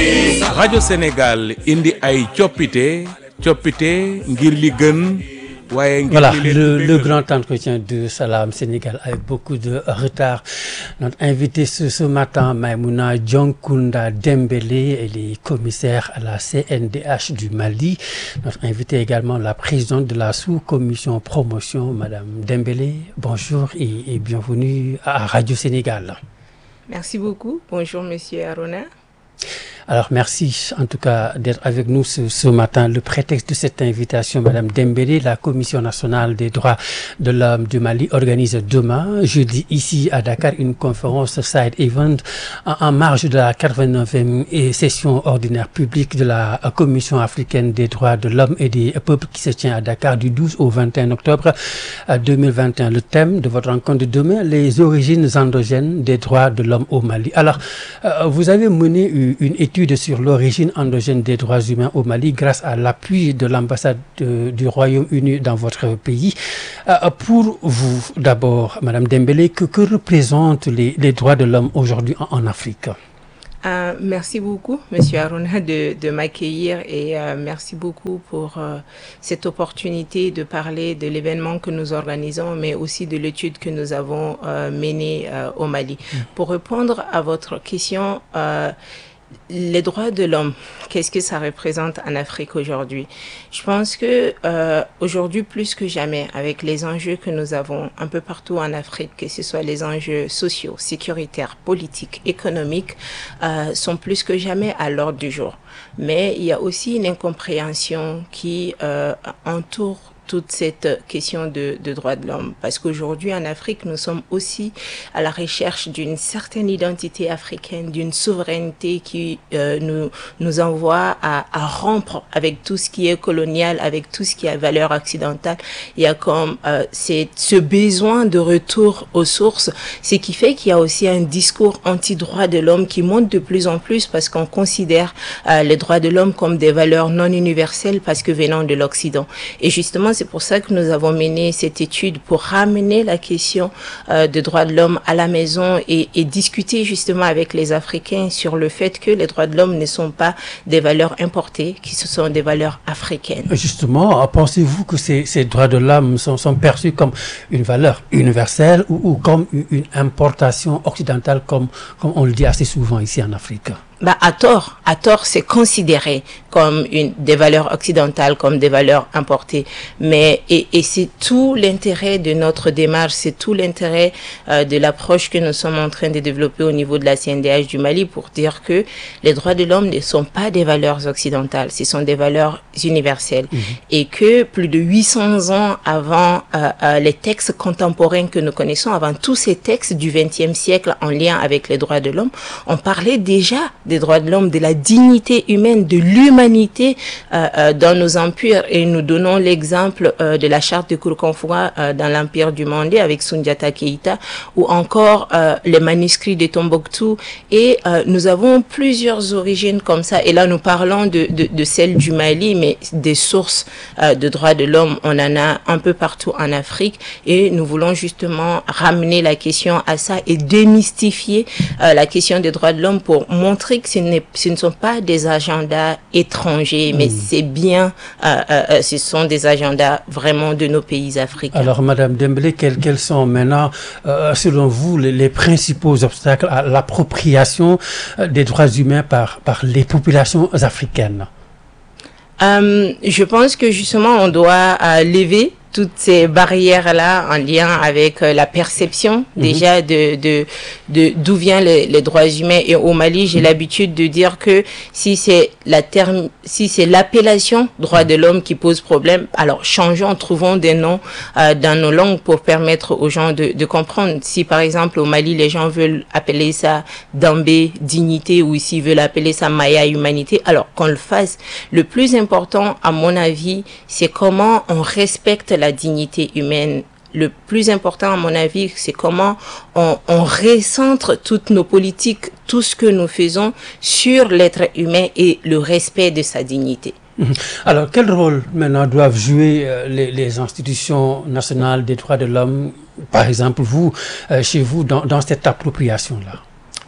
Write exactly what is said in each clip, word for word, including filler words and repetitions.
rajo Sénégal indi ay coppite coppite ngir li gën. Voilà, le, le grand entretien de Salam Sénégal avec beaucoup de retard. Notre invité ce, ce matin, Maïmouna Dioncounda Dembélé, elle est commissaire à la C N D H du Mali. Notre invité également, la présidente de la sous-commission promotion, Madame Dembélé. Bonjour et, et bienvenue à Radio Sénégal. Merci beaucoup. Bonjour, Monsieur Arona. Alors merci en tout cas d'être avec nous ce, ce matin. Le prétexte de cette invitation, Madame Dembélé, la Commission nationale des droits de l'homme du Mali organise demain, jeudi, ici à Dakar, une conférence side event en, en marge de la quatre-vingt-neuvième session ordinaire publique de la Commission africaine des droits de l'homme et des peuples qui se tient à Dakar du douze au vingt et un octobre deux mille vingt et un. Le thème de votre rencontre de demain, les origines endogènes des droits de l'homme au Mali. Alors, euh, vous avez mené une étude sur l'origine endogène des droits humains au Mali grâce à l'appui de l'ambassade de, du Royaume-Uni dans votre pays. Euh, pour vous, d'abord, Madame Dembélé, que, que représentent les, les droits de l'homme aujourd'hui en, en Afrique? Euh, merci beaucoup, Monsieur Arona, de, de m'accueillir et euh, merci beaucoup pour euh, cette opportunité de parler de l'événement que nous organisons, mais aussi de l'étude que nous avons euh, menée euh, au Mali. Mmh. Pour répondre à votre question, euh, les droits de l'homme, qu'est-ce que ça représente en Afrique aujourd'hui? Je pense que euh, aujourd'hui, plus que jamais, avec les enjeux que nous avons un peu partout en Afrique, que ce soit les enjeux sociaux, sécuritaires, politiques, économiques, euh, sont plus que jamais à l'ordre du jour. Mais il y a aussi une incompréhension qui euh, entoure toute cette question de, de droits de l'homme. Parce qu'aujourd'hui, en Afrique, nous sommes aussi à la recherche d'une certaine identité africaine, d'une souveraineté qui euh, nous, nous envoie à, à rompre avec tout ce qui est colonial, avec tout ce qui a valeur occidentale. Il y a comme euh, c'est, ce besoin de retour aux sources, ce qui fait qu'il y a aussi un discours anti-droits de l'homme qui monte de plus en plus parce qu'on considère euh, les droits de l'homme comme des valeurs non universelles parce que venant de l'Occident. Et justement, c'est pour ça que nous avons mené cette étude pour ramener la question euh, des droits de l'homme à la maison et, et discuter justement avec les Africains sur le fait que les droits de l'homme ne sont pas des valeurs importées, qui ce sont des valeurs africaines. Justement, pensez-vous que ces, ces droits de l'homme sont, sont perçus comme une valeur universelle ou, ou comme une importation occidentale, comme, comme on le dit assez souvent ici en Afrique? Bah, à tort, à tort, c'est considéré comme une, des valeurs occidentales, comme des valeurs importées. Mais, et, et c'est tout l'intérêt de notre démarche, c'est tout l'intérêt euh, de l'approche que nous sommes en train de développer au niveau de la C N D H du Mali pour dire que les droits de l'homme ne sont pas des valeurs occidentales, ce sont des valeurs universelles. Mmh. Et que plus de huit cents ans avant euh, euh, les textes contemporains que nous connaissons, avant tous ces textes du vingtième siècle en lien avec les droits de l'homme, on parlait déjà des droits de l'homme, de la dignité humaine, de l'humanité euh, euh, dans nos empires. Et nous donnons l'exemple euh, de la charte de Kourkonfoua euh, dans l'empire du Mandé avec Soundiata Keïta, ou encore euh, les manuscrits de Tombouctou. Et euh, nous avons plusieurs origines comme ça. Et là, nous parlons de, de, de celle du Mali, mais des sources euh, de droits de l'homme, on en a un peu partout en Afrique. Et nous voulons justement ramener la question à ça et démystifier euh, la question des droits de l'homme pour montrer que ce, n'est, ce ne sont pas des agendas étrangers, mmh. mais c'est bien, euh, euh, ce sont des agendas vraiment de nos pays africains. Alors, Madame Dembélé, quels, quels sont maintenant, euh, selon vous, les, les principaux obstacles à l'appropriation des droits humains par, par les populations africaines? euh, Je pense que justement, on doit euh, lever toutes ces barrières-là en lien avec euh, la perception mmh. déjà de de de d'où viennent les, les droits humains. Et au Mali, j'ai mmh. l'habitude de dire que si c'est la terme, si c'est l'appellation droits de l'homme qui pose problème, alors changeons, trouvons des noms euh, dans nos langues pour permettre aux gens de de comprendre. Si par exemple au Mali les gens veulent appeler ça Dambé dignité ou s'ils veulent appeler ça Maya humanité, alors qu'on le fasse. Le plus important, à mon avis, c'est comment on respecte la dignité humaine. Le plus important, à mon avis, c'est comment on, on recentre toutes nos politiques, tout ce que nous faisons sur l'être humain et le respect de sa dignité. Alors, quel rôle maintenant doivent jouer euh, les, les institutions nationales des droits de l'homme, par exemple vous, euh, chez vous, dans, dans cette appropriation-là?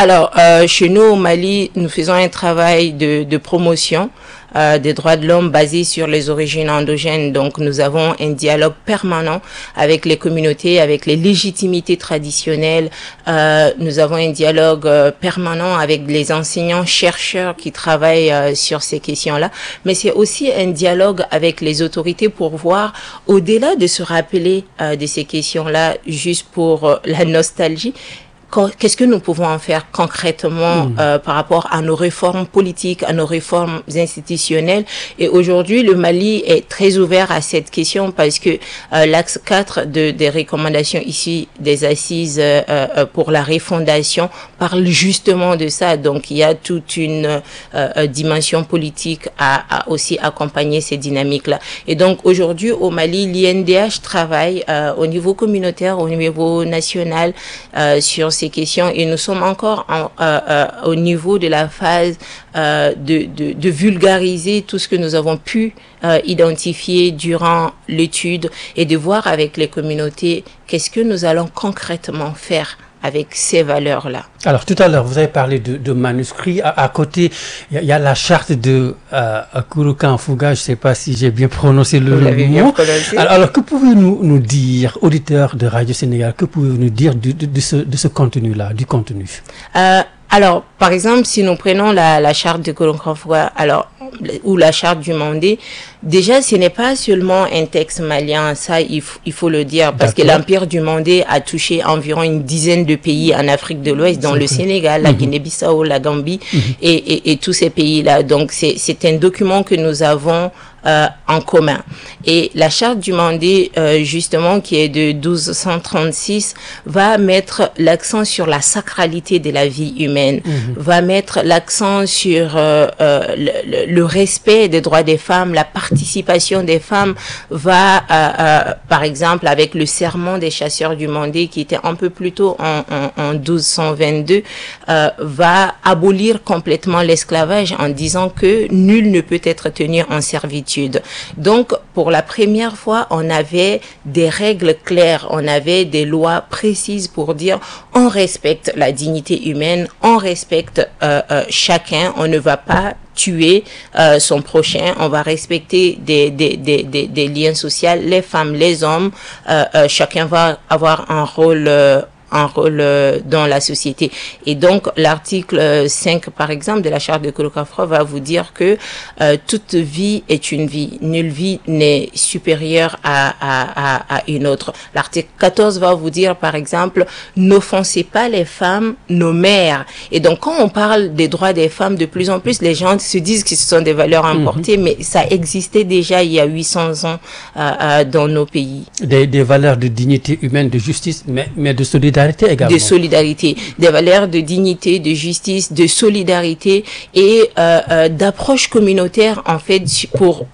Alors, euh, chez nous au Mali, nous faisons un travail de, de promotion euh, des droits de l'homme basé sur les origines endogènes. Donc, nous avons un dialogue permanent avec les communautés, avec les légitimités traditionnelles. Euh, nous avons un dialogue euh, permanent avec les enseignants, chercheurs qui travaillent euh, sur ces questions-là. Mais c'est aussi un dialogue avec les autorités pour voir, au-delà de se rappeler euh, de ces questions-là, juste pour euh, la nostalgie, qu'est-ce que nous pouvons en faire concrètement mmh. euh, par rapport à nos réformes politiques, à nos réformes institutionnelles. Et aujourd'hui, le Mali est très ouvert à cette question parce que euh, l'axe quatre de, des recommandations ici des assises euh, euh, pour la refondation parle justement de ça. Donc, il y a toute une euh, dimension politique à, à aussi accompagner ces dynamiques-là. Et donc, aujourd'hui, au Mali, l'I N D H travaille euh, au niveau communautaire, au niveau national euh, sur ces questions et nous sommes encore en, euh, euh, au niveau de la phase euh, de, de, de vulgariser tout ce que nous avons pu euh, identifier durant l'étude et de voir avec les communautés qu'est-ce que nous allons concrètement faire avec ces valeurs-là. Alors, tout à l'heure, vous avez parlé de, de manuscrits. À, à côté, il y, y a la charte de euh, Kurukanfuga. Je ne sais pas si j'ai bien prononcé le vous mot. Bien prononcé. Alors, alors, que pouvez-vous nous, nous dire, auditeurs de Radio Sénégal, que pouvez-vous nous dire de, de, de ce, de ce contenu-là, du contenu euh, Alors, par exemple, si nous prenons la, la charte de Kurukanfuga, alors, ou la charte du Mandé, déjà, ce n'est pas seulement un texte malien, ça, il, f- il faut le dire, parce que l'Empire du Mandé a touché environ une dizaine de pays en Afrique de l'Ouest, dont le Sénégal, la Guinée-Bissau, la Gambie, mm-hmm. et, et, et tous ces pays-là. Donc, c'est, c'est un document que nous avons Euh, en commun. Et la charte du Mandé, euh, justement, qui est de douze cent trente-six, va mettre l'accent sur la sacralité de la vie humaine, mmh. va mettre l'accent sur euh, euh, le, le respect des droits des femmes, la participation des femmes, va, euh, euh, par exemple, avec le serment des chasseurs du Mandé, qui était un peu plus tôt en, en, en douze cent vingt-deux, euh, va abolir complètement l'esclavage en disant que nul ne peut être tenu en servitude. Donc, pour la première fois, on avait des règles claires, on avait des lois précises pour dire on respecte la dignité humaine, on respecte euh, euh, chacun, on ne va pas tuer euh, son prochain, on va respecter des, des, des, des, des liens sociaux, les femmes, les hommes, euh, euh, chacun va avoir un rôle euh, un rôle euh, dans la société. Et donc, l'article cinq, par exemple, de la charte de Kurukanfuga va vous dire que euh, toute vie est une vie. Nulle vie n'est supérieure à, à, à, à une autre. L'article quatorze va vous dire, par exemple, n'offensez pas les femmes, nos mères. Et donc, quand on parle des droits des femmes, de plus en plus, les gens se disent que ce sont des valeurs importées, mmh. mais ça existait déjà il y a huit cents ans euh, euh, dans nos pays. Des, des valeurs de dignité humaine, de justice, mais, mais de solidarité. Également. De solidarité, des valeurs de dignité, de justice, de solidarité et euh, euh, d'approche communautaire en fait pour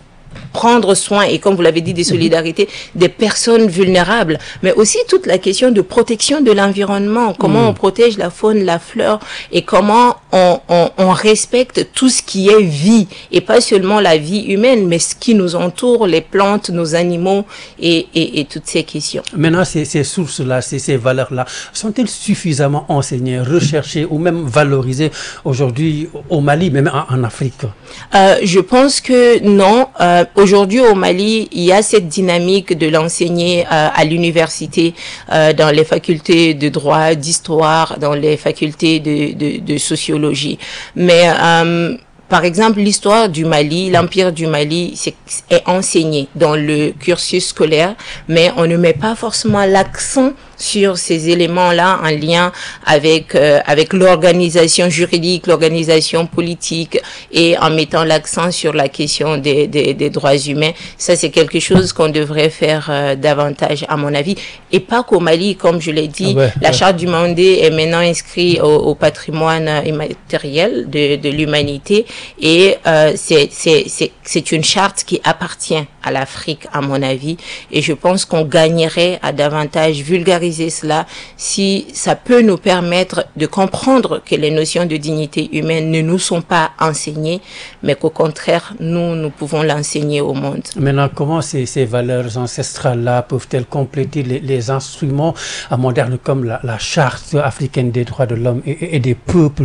prendre soin, et comme vous l'avez dit, des solidarités, des personnes vulnérables, mais aussi toute la question de protection de l'environnement, comment mmh. on protège la faune, la flore, et comment on, on, on respecte tout ce qui est vie, et pas seulement la vie humaine, mais ce qui nous entoure, les plantes, nos animaux, et, et, et toutes ces questions. Maintenant, ces, ces sources-là, ces, ces valeurs-là, sont-elles suffisamment enseignées, recherchées, ou même valorisées aujourd'hui au Mali, même en, en Afrique? euh, Je pense que non. Euh, Aujourd'hui, au Mali, il y a cette dynamique de l'enseigner euh, à l'université, euh, dans les facultés de droit, d'histoire, dans les facultés de, de, de sociologie. Mais euh, par exemple, l'histoire du Mali, l'Empire du Mali, c'est, est enseigné dans le cursus scolaire, mais on ne met pas forcément l'accent sur ces éléments-là en lien avec euh, avec l'organisation juridique, l'organisation politique, et en mettant l'accent sur la question des, des, des droits humains. Ça, c'est quelque chose qu'on devrait faire euh, davantage, à mon avis. Et pas qu'au Mali, comme je l'ai dit, ah ouais, la ouais. charte du Mandé est maintenant inscrite au, au patrimoine immatériel de, de l'humanité, et euh, c'est, c'est, c'est, c'est une charte qui appartient à l'Afrique, à mon avis, et je pense qu'on gagnerait à davantage vulgariser valoriser cela, si ça peut nous permettre de comprendre que les notions de dignité humaine ne nous sont pas enseignées, mais qu'au contraire, nous, nous pouvons l'enseigner au monde. Maintenant, comment ces, ces valeurs ancestrales-là peuvent-elles compléter les, les instruments modernes comme la, la Charte africaine des droits de l'homme et, et des peuples?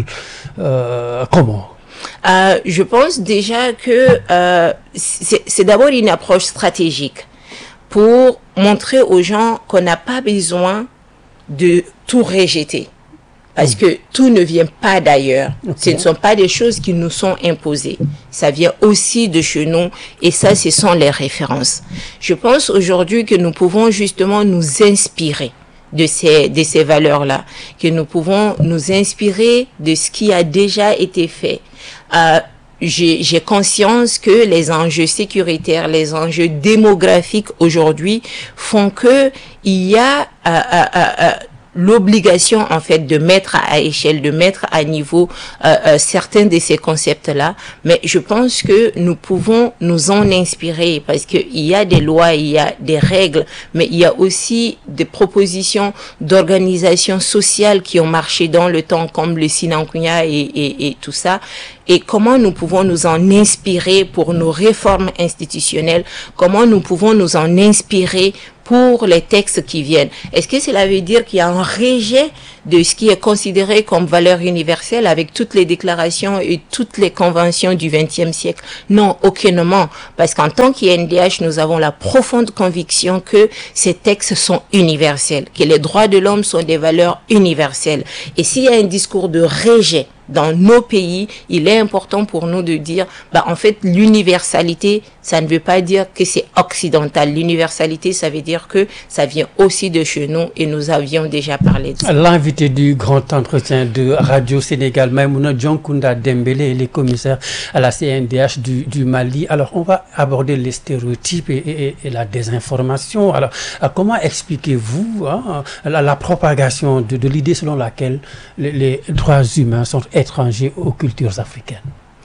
euh, Comment? Euh, je pense déjà que euh, c'est, c'est d'abord une approche stratégique pour montrer aux gens qu'on n'a pas besoin de tout rejeter. Parce mmh. que tout ne vient pas d'ailleurs. Okay. Ce ne sont pas des choses qui nous sont imposées. Ça vient aussi de chez nous et ça, ce sont les références. Je pense aujourd'hui que nous pouvons justement nous inspirer de ces, de ces valeurs-là, que nous pouvons nous inspirer de ce qui a déjà été fait. Euh, j'ai, j'ai conscience que les enjeux sécuritaires, les enjeux démographiques aujourd'hui font que il y a euh, euh, euh, l'obligation en fait de mettre à échelle, de mettre à niveau euh, euh, certains de ces concepts-là, mais je pense que nous pouvons nous en inspirer parce que il y a des lois, il y a des règles, mais il y a aussi des propositions d'organisations sociales qui ont marché dans le temps, comme le Sinankunya et, et, et tout ça. Et comment nous pouvons nous en inspirer pour nos réformes institutionnelles, comment nous pouvons nous en inspirer pour les textes qui viennent. Est-ce que cela veut dire qu'il y a un rejet de ce qui est considéré comme valeur universelle avec toutes les déclarations et toutes les conventions du vingtième siècle? Non, aucunement. Parce qu'en tant qu'I N D H, nous avons la profonde conviction que ces textes sont universels, que les droits de l'homme sont des valeurs universelles. Et s'il y a un discours de rejet dans nos pays, il est important pour nous de dire, bah, en fait, l'universalité, ça ne veut pas dire que c'est occidental. L'universalité, ça veut dire que ça vient aussi de chez nous et nous avions déjà parlé de ça. L'invité du grand entretien de Radio Sénégal, Maïmouna Dioncounda Dembélé, elle est commissaire à la C N D H du, du Mali. Alors, on va aborder les stéréotypes et, et, et la désinformation. Alors, comment expliquez-vous hein, la, la propagation de, de l'idée selon laquelle les, les droits humains sont étrangers aux cultures africaines?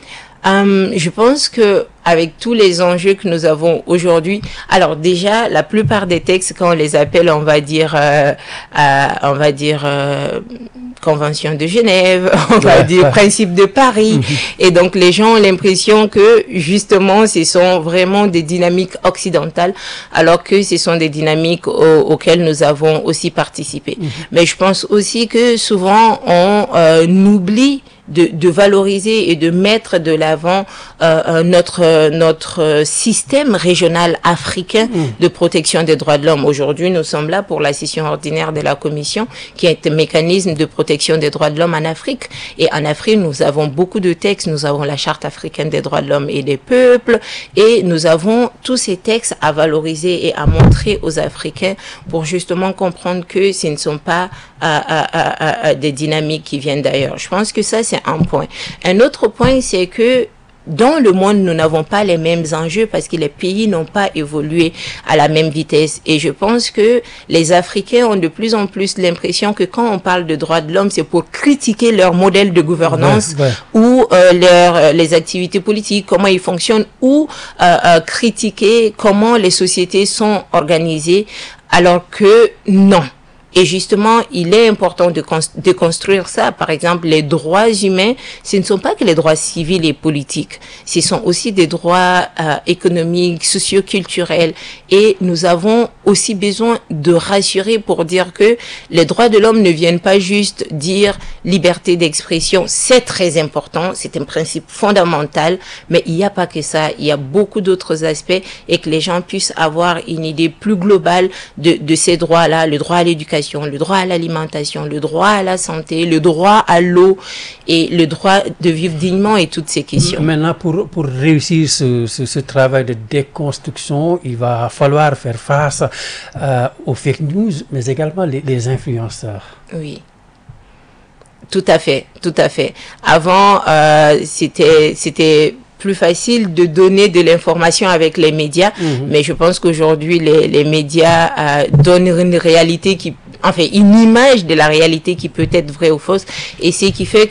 Um, je pense que avec tous les enjeux que nous avons aujourd'hui, alors déjà la plupart des textes, quand on les appelle, on va dire, euh, euh, on va dire euh, Convention de Genève, on va ouais, dire ouais. Principe de Paris, et donc les gens ont l'impression que justement ce sont vraiment des dynamiques occidentales, alors que ce sont des dynamiques au, auxquelles nous avons aussi participé. Mm-hmm. Mais je pense aussi que souvent on euh, oublie De, de valoriser et de mettre de l'avant euh, notre notre système régional africain mmh. de protection des droits de l'homme. Aujourd'hui, nous sommes là pour la session ordinaire de la Commission, qui est un mécanisme de protection des droits de l'homme en Afrique. Et en Afrique, nous avons beaucoup de textes. Nous avons la Charte africaine des droits de l'homme et des peuples, et nous avons tous ces textes à valoriser et à montrer aux Africains pour justement comprendre que ce ne sont pas euh, euh, euh, euh, des dynamiques qui viennent d'ailleurs. Je pense que ça, c'est un point. Un autre point, c'est que dans le monde, nous n'avons pas les mêmes enjeux parce que les pays n'ont pas évolué à la même vitesse. Et je pense que les Africains ont de plus en plus l'impression que quand on parle de droits de l'homme, c'est pour critiquer leur modèle de gouvernance ouais, ouais. ou euh, leur, les activités politiques, comment ils fonctionnent, ou euh, euh, critiquer comment les sociétés sont organisées, alors que non. Et justement, il est important de, cons- de construire ça. Par exemple, les droits humains, ce ne sont pas que les droits civils et politiques. Ce sont aussi des droits euh, économiques, socio-culturels. Et nous avons aussi besoin de rassurer pour dire que les droits de l'homme ne viennent pas juste dire liberté d'expression. C'est très important. C'est un principe fondamental. Mais il n'y a pas que ça. Il y a beaucoup d'autres aspects, et que les gens puissent avoir une idée plus globale de, de ces droits-là. Le droit à l'éducation, le droit à l'alimentation, le droit à la santé, le droit à l'eau et le droit de vivre dignement, et toutes ces questions. Maintenant, pour, pour réussir ce, ce, ce travail de déconstruction, il va falloir faire face euh, aux fake news, mais également les, les influenceurs. Oui. Tout à fait, tout à fait. Avant, euh, c'était, c'était plus facile de donner de l'information avec les médias, mmh. mais je pense qu'aujourd'hui, les, les médias euh, donnent une réalité qui, enfin, une image de la réalité qui peut être vraie ou fausse, et c'est ce qui fait que nous,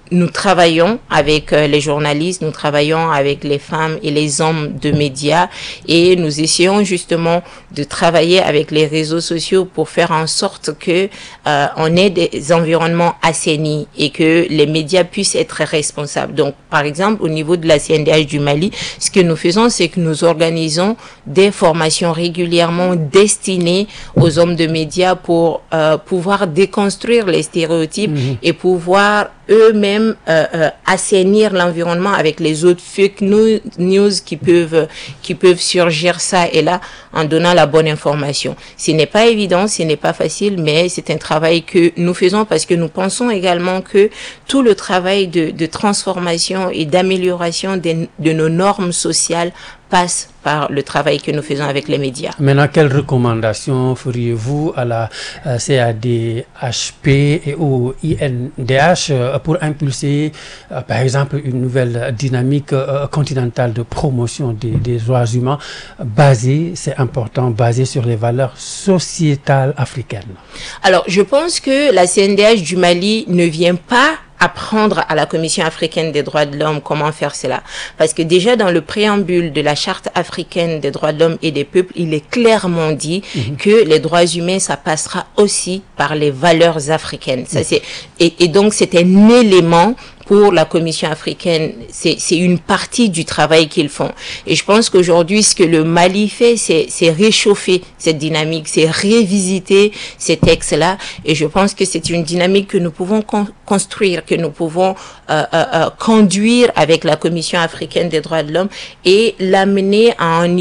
nous travaillons avec euh, les journalistes, nous travaillons avec les femmes et les hommes de médias et nous essayons justement de travailler avec les réseaux sociaux pour faire en sorte que euh, on ait des environnements assainis et que les médias puissent être responsables. Donc, par exemple, au niveau de la C N D H du Mali, ce que nous faisons, c'est que nous organisons des formations régulièrement destinées aux hommes de médias pour euh, pouvoir déconstruire les stéréotypes mmh. et pouvoir eux-mêmes euh, euh, assainir l'environnement avec les autres fake news qui peuvent qui peuvent surgir ça et là en donnant la bonne information. Ce n'est pas évident, ce n'est pas facile, mais c'est un travail que nous faisons parce que nous pensons également que tout le travail de, de transformation et d'amélioration de, de nos normes sociales passe par le travail que nous faisons avec les médias. Maintenant, quelles recommandations feriez-vous à la euh, C A D H P et au I N D H euh, pour impulser, euh, par exemple, une nouvelle dynamique euh, continentale de promotion des, des droits humains basée, c'est important, basée sur les valeurs sociétales africaines? Alors, je pense que la C N D H du Mali ne vient pas apprendre à la Commission africaine des droits de l'homme comment faire cela. Parce que déjà dans le préambule de la Charte africaine des droits de l'homme et des peuples, il est clairement dit mmh. que les droits humains, ça passera aussi par les valeurs africaines. Ça, c'est, et, et donc c'est un élément pour la Commission africaine, c'est, c'est une partie du travail qu'ils font. Et je pense qu'aujourd'hui, ce que le Mali fait, c'est, c'est réchauffer cette dynamique, c'est révisiter ces textes-là. Et je pense que c'est une dynamique que nous pouvons con- construire, que nous pouvons euh, euh, euh, conduire avec la Commission africaine des droits de l'homme et l'amener à un